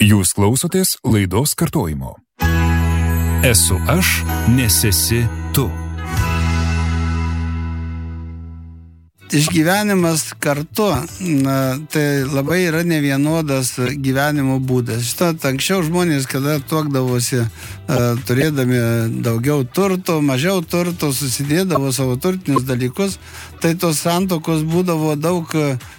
Jūs klausotės laidos kartojimo. Esu aš, nes esi tu. Išgyvenimas kartu, tai labai yra nevienodas gyvenimo būdas. Žinot, anksčiau žmonės, kada tuokdavosi, turėdami daugiau turto, mažiau turto, susidėdavo savo turtinius dalykus, tai tos santokos būdavo daug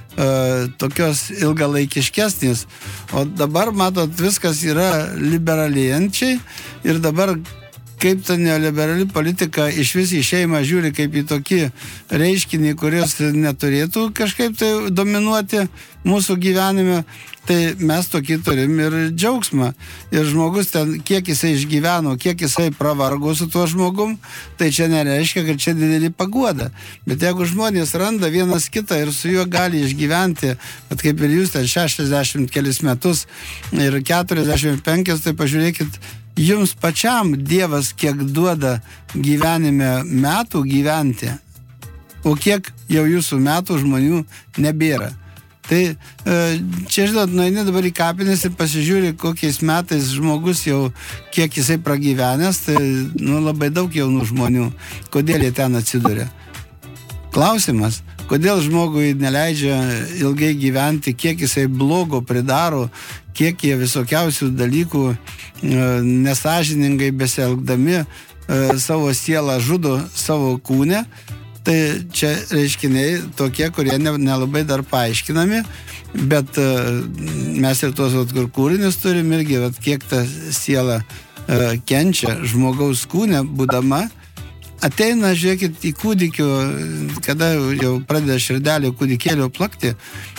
tokios ilgalaikiškesnės. O dabar, matot, viskas yra liberalėjančiai ir dabar kaip ta neoliberali politika iš vis į šeimą žiūri kaip į tokį reiškinį, kuris neturėtų kažkaip tai dominuoti mūsų gyvenime, tai mes tokį turim ir džiaugsmą. Ir žmogus ten, kiek jisai išgyveno, kiek jisai pravargo su tuo žmogum, tai čia nereiškia, kad čia didelį paguoda. Bet jeigu žmonės randa vienas kitą ir su juo gali išgyventi, bet kaip ir jūs ten 60 kelis metus ir 45, tai pažiūrėkit, jums pačiam Dievas kiek duoda gyvenime metų gyventi, o kiek jau jūsų metų žmonių nebėra. Tai čia, žinot, nueini dabar į kapines ir pasižiūri, kokiais metais žmogus jau, kiek jisai pragyvenęs, tai labai daug jaunų žmonių. Kodėl jie ten atsiduria? Klausimas, kodėl žmogui neleidžia ilgai gyventi, kiek jisai blogo pridaro, kiek jie visokiausių dalykų nesąžiningai besielgdami savo sielą žudo savo kūne. Tai čia reiškiniai tokie, kurie nelabai dar paaiškinami, bet mes ir tos kūrinius turim irgi, kiek ta siela kenčia žmogaus kūne būdama. Ateina, žiūrėkit, į kūdikių, kada jau pradeda širdelį kūdikėlio plakti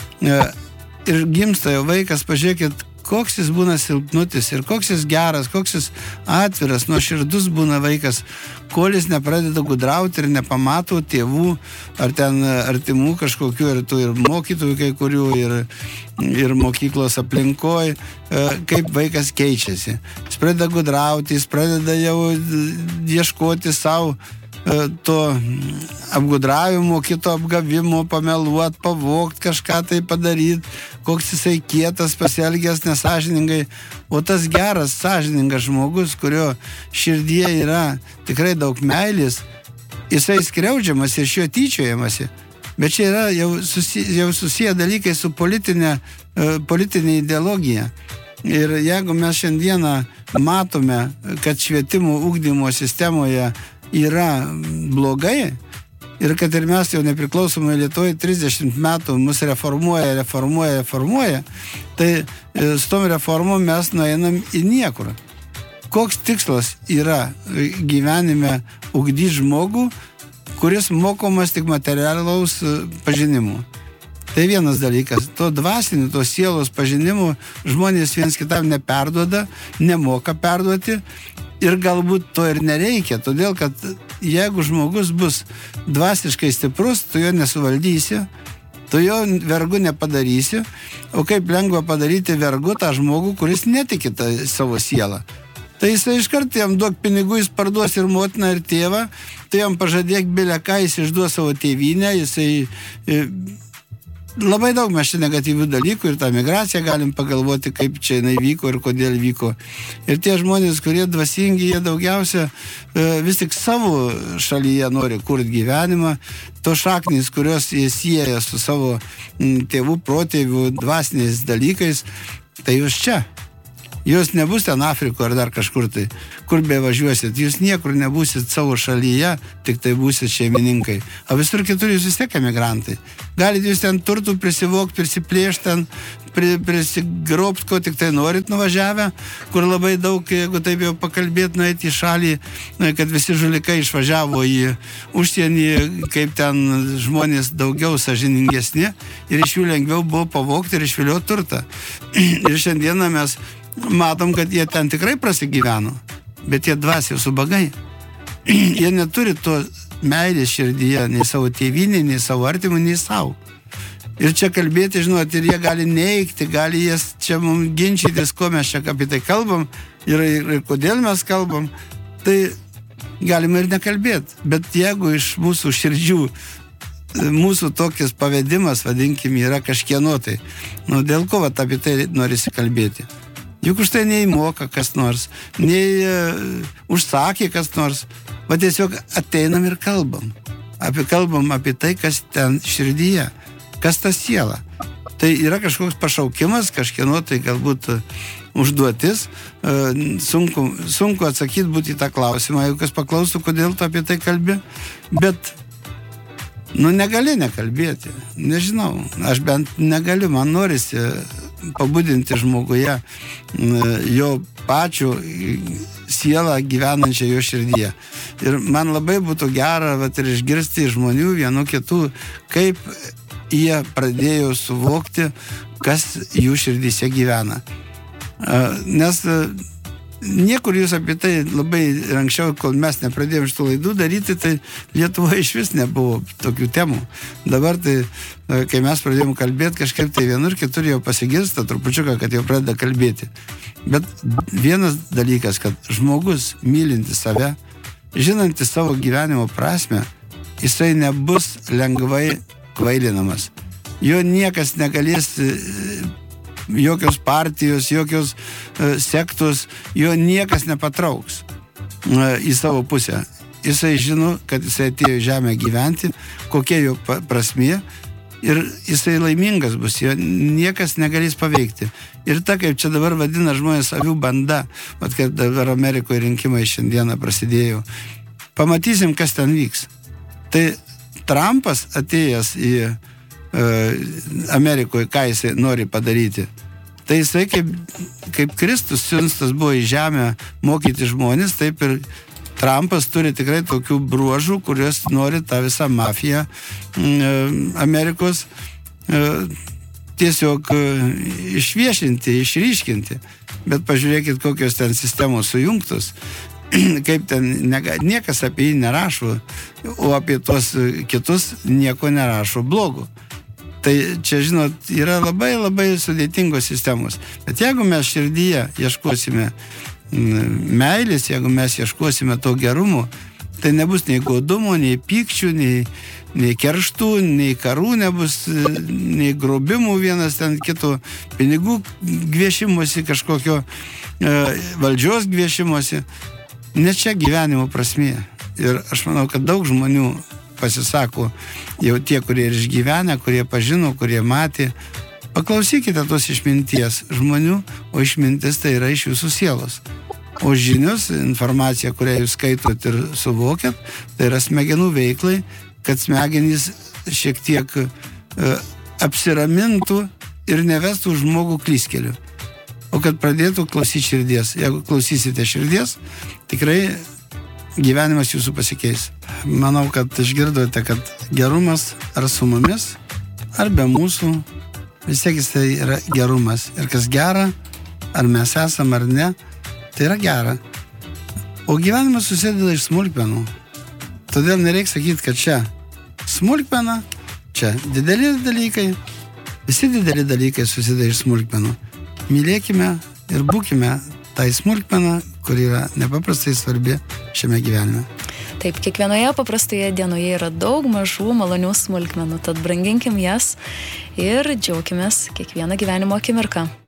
ir gimsta jau vaikas, pažiūrėkit, koks jis būna silpnutis ir koks jis geras, koks jis atviras, nuoširdus būna vaikas, kol jis nepradeda gudrauti ir nepamato tėvų ar ten artimų kažkokių ir mokytojų kai kurių ir mokyklos aplinkoj, kaip vaikas keičiasi. Jis pradeda gudrauti, jis pradeda jau ieškoti savo to apgudravimo, kito apgavimo, pameluot, pavogt, kažką tai padaryti, koks jisai kietas, pasielgęs nesąžiningai. O tas geras, sąžiningas žmogus, kurio širdyje yra tikrai daug meilės, jisai skriaudžiamas ir iš jo tyčiojamasi. Bet čia yra jau susiję dalykai su politinė ideologija. Ir jeigu mes šiandieną matome, kad švietimo ugdymo sistemoje yra blogai ir kad ir mes jau nepriklausomai Lietuvoje 30 metų mus reformuoja, tai su tom reformom mes nueinam į niekur. Koks tikslas yra gyvenime ugdyti žmogų, kuris mokomas tik materialaus pažinimu? Tai vienas dalykas. To dvasinio, to sielos pažinimo žmonės viens kitam neperduoda, nemoka perduoti. Ir galbūt to ir nereikia, todėl kad jeigu žmogus bus dvasiškai stiprus, tu jo nesuvaldysi, tu jo vergu nepadarysi, o kaip lengva padaryti vergu tą žmogų, kuris netiki savo sielą. Tai jisai iškart jam duok pinigų, jis parduos ir motiną, ir tėvą, tu jam pažadėk bile ką, jis išduos savo tėvynę, jisai... Labai daug mes čia negatyvių dalykų ir tą migraciją galim pagalvoti, kaip čia jinai vyko ir kodėl vyko. Ir tie žmonės, kurie dvasingi, jie daugiausia vis tik savo šalyje nori kurti gyvenimą. To šaknys, kurios jie sieja su savo tėvų, protėvių, dvasiniais dalykais, tai jūs čia. Jūs nebus ten Afrikoje ar dar kažkur tai, kur bevažiuosit. Jūs niekur nebūsit savo šalyje, tik tai būsit šeimininkai. O visur kitur jūs vis tiek emigrantai. Galit jūs ten turtų prisivokti, prisiplėšti ten, prisigrobti, ko tik tai norit nuvažiavę, kur labai daug, jeigu taip jau pakalbėt, nueiti į šalį, kad visi žulikai išvažiavo į užsienį, kaip ten žmonės daugiau sąžiningesni ir iš jų lengviau buvo pavogti ir išvilioti turtą. Ir šiandieną mes matom, kad jie ten tikrai prasigyveno, bet jie dvasios ubagai. Jie neturi to meilės širdyje, nei savo tėvynį, nei savo artimų, nei savo. Ir čia kalbėti, žinot, ir jie gali neigti, gali jas čia mums ginčytis, ko mes čia apie tai kalbam ir kodėl mes kalbam, tai galima ir nekalbėti. Bet jeigu iš mūsų širdžių mūsų tokis pavedimas, vadinkim, yra kažkieno tai, dėl ko apie tai norisi kalbėti. Juk už tai nei moka kas nors, nei užsakė kas nors. Va tiesiog ateinam ir kalbam apie tai, kas ten širdyje, kas ta siela. Tai yra kažkoks pašaukimas, kažkieno tai galbūt užduotis, sunku atsakyti būti į tą klausimą, jeigu kas paklaustų, kodėl tu apie tai kalbi, bet negali nekalbėti, nežinau, aš bent negaliu, man norisi pabudinti žmoguje jo pačių sielą gyvenančią jo širdyje. Ir man labai būtų gera ir išgirsti žmonių vienų kitų, kaip jie pradėjo suvokti, kas jų širdyse gyvena. Nes niekur jūs apie tai labai anksčiau, kol mes nepradėjom šitų laidų daryti, tai Lietuvoje iš vis nebuvo tokių temų. Dabar tai, kai mes pradėjom kalbėti, kažkaip tai vienur kitur jau pasigirsta trupučiuką, kad jau pradeda kalbėti. Bet vienas dalykas, kad žmogus mylintis save, žinantis savo gyvenimo prasmę, jisai nebus lengvai kvailinamas. Jo niekas negalės, jokios partijos, jokios sektos, jo niekas nepatrauks į savo pusę. Jisai žino, kad jisai atėjo į žemę gyventi, kokia jo prasmė, ir jisai laimingas bus, jo niekas negalės paveikti. Ir ta, kaip čia dabar vadina žmonės avių banda, vat kaip dabar Amerikoje rinkimai šiandieną prasidėjo, pamatysim, kas ten vyks. Tai Trumpas atėjęs į Amerikoje, ką jisai nori padaryti. Tai jisai kaip Kristus siunstas buvo į žemę mokyti žmonės, taip ir Trumpas turi tikrai tokių bruožų, kurios nori tą visą mafiją Amerikos tiesiog išviešinti, išryškinti. Bet pažiūrėkit, kokios ten sistemos sujungtos. Kaip ten niekas apie jį nerašo, o apie tuos kitus nieko nerašo blogo. Tai čia, žinot, yra labai, labai sudėtingos sistemos. Bet jeigu mes širdyje ieškosime meilės, jeigu mes ieškosime to gerumo, tai nebus nei godumo, nei pykčių, nei kerštų, nei karų nebus, nei grobimų vienas ten kito, pinigų gviešimosi, kažkokio valdžios gviešimosi. Ne čia gyvenimo prasmė. Ir aš manau, kad daug žmonių pasisako, jau tie, kurie ir išgyvenę, kurie pažino, kurie matė. Paklausykite tos išminties žmonių, o išmintis tai yra iš jūsų sielos. O žinios, informacija, kurią jūs skaitot ir suvokėt, tai yra smegenų veiklai, kad smegenys šiek tiek apsiramintų ir nevestų žmogų klystkeliu. O kad pradėtų klausyti širdies. Jeigu klausysite širdies, tikrai gyvenimas jūsų pasikeis. Manau, kad išgirdote, kad gerumas ar su mumis, ar be mūsų, vis tiek jis tai yra gerumas. Ir kas gera, ar mes esam ar ne, tai yra gera. O gyvenimas susideda iš smulkmenų. Todėl nereikia sakyti, kad čia smulkmena, čia dideli dalykai. Visi dideli dalykai susideda iš smulkmenų. Mylėkime ir būkime tai smulkmeną, kuri yra nepaprastai svarbi šiame gyvenime. Taip, kiekvienoje paprastoje dienoje yra daug mažų malonių smulkmenų, tad branginkim jas ir džiaukimės kiekvieną gyvenimo akimirką.